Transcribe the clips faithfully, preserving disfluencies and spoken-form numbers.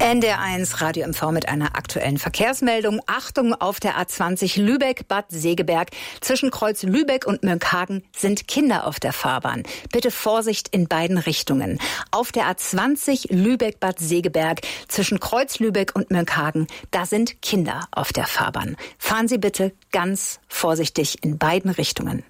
N D R eins Radio M V mit einer aktuellen Verkehrsmeldung. Achtung, auf der A zwanzig Lübeck-Bad Segeberg. Zwischen Kreuz Lübeck und Mönchhagen sind Kinder auf der Fahrbahn. Bitte Vorsicht in beiden Richtungen. Auf der A zwanzig Lübeck-Bad Segeberg zwischen Kreuz Lübeck und Mönchhagen, da sind Kinder auf der Fahrbahn. Fahren Sie bitte ganz vorsichtig in beiden Richtungen.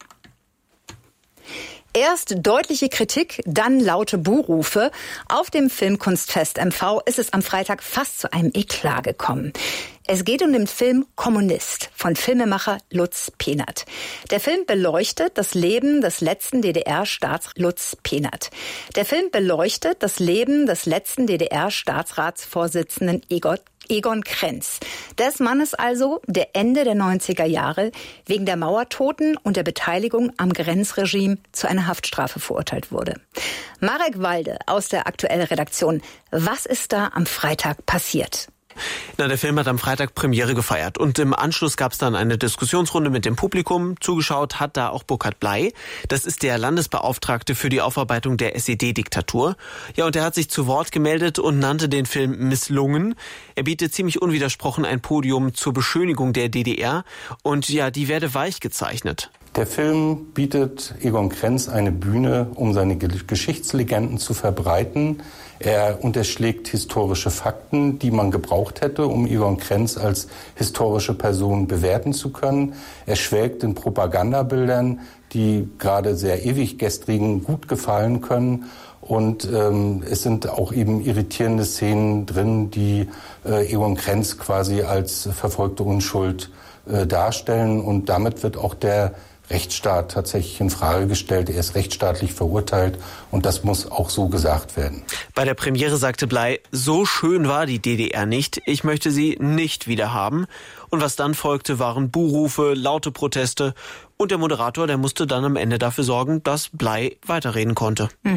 Erst deutliche Kritik, dann laute Buhrufe. Auf dem Filmkunstfest M V ist es am Freitag fast zu einem Eklat gekommen. Es geht um den Film Kommunist von Filmemacher Lutz Pehnert. Der Film beleuchtet das Leben des letzten D D R-Staats Lutz Pehnert. Der Film beleuchtet das Leben des letzten D D R-Staatsratsvorsitzenden Egon Egon Krenz. Des Mannes also, der Ende der neunziger Jahre wegen der Mauertoten und der Beteiligung am Grenzregime zu einer Haftstrafe verurteilt wurde. Marek Walde aus der aktuellen Redaktion. Was ist da am Freitag passiert? Na, der Film hat am Freitag Premiere gefeiert und im Anschluss gab es dann eine Diskussionsrunde mit dem Publikum. Zugeschaut hat da auch Burkhard Bley. Das ist der Landesbeauftragte für die Aufarbeitung der S E D-Diktatur. Ja, und er hat sich zu Wort gemeldet und nannte den Film misslungen. Er bietet ziemlich unwidersprochen ein Podium zur Beschönigung der D D R und ja, die werde weich gezeichnet. Der Film bietet Egon Krenz eine Bühne, um seine Geschichtslegenden zu verbreiten. Er unterschlägt historische Fakten, die man gebraucht hätte, um Egon Krenz als historische Person bewerten zu können. Er schwelgt in Propagandabildern, die gerade sehr ewiggestrigen gut gefallen können. Und ähm, es sind auch eben irritierende Szenen drin, die äh, Egon Krenz quasi als verfolgte Unschuld äh, darstellen. Und damit wird auch der Rechtsstaat tatsächlich in Frage gestellt. Er ist rechtsstaatlich verurteilt und das muss auch so gesagt werden. Bei der Premiere sagte Bley, so schön war die D D R nicht, ich möchte sie nicht wieder haben. Und was dann folgte, waren Buhrufe, laute Proteste und der Moderator, der musste dann am Ende dafür sorgen, dass Bley weiterreden konnte.